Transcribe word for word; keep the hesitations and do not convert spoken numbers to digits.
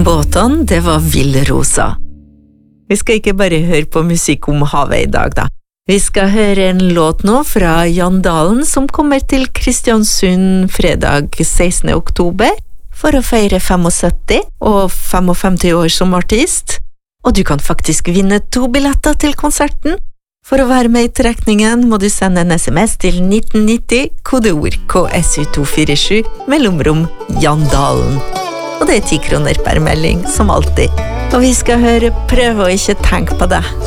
Båten, det var Villrosa. Vi skal ikke bare høre på musikk om havet I dag da. Vi skal høre en låt nå fra Jan Dalen som kommer til Kristiansund fredag sekstende oktober for å feire syttifem og femtifem år som artist. Og du kan faktisk vinne to billetter til konserten. For å være med I trekningen må du sende en sms til nitten nitti, kodeord K S U to fire sju, mellomrom Jan Dalen. Og det er ti kroner per melding, som alltid. Og vi skal høre Prøv å ikke tenke på det.